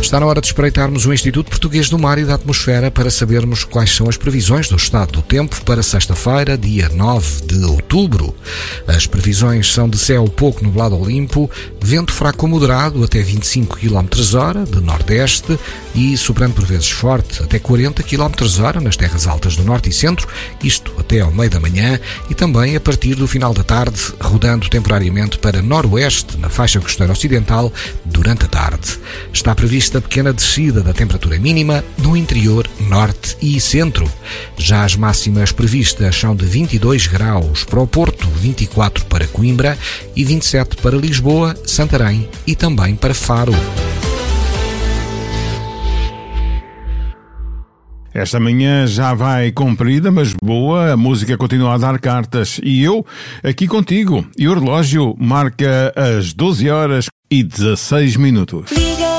Está na hora de espreitarmos o Instituto Português do Mar e da Atmosfera para sabermos quais são as previsões do estado do tempo para sexta-feira, dia 9 de outubro. As previsões são de céu pouco nublado ou limpo, vento fraco ou moderado até 25 km/h de nordeste e soprando por vezes forte até 40 km/h nas terras altas do norte e centro, isto até ao meio da manhã, e também a partir do final da tarde, rodando temporariamente para noroeste na faixa costeira ocidental durante a tarde. Está prevista a pequena descida da temperatura mínima no interior, norte e centro. Já as máximas previstas são de 22 graus para o Porto, 24 para Coimbra e 27 para Lisboa, Santarém e também para Faro. Esta manhã já vai comprida, mas boa, a música continua a dar cartas e eu aqui contigo. E o relógio marca as 12 horas e 16 minutos.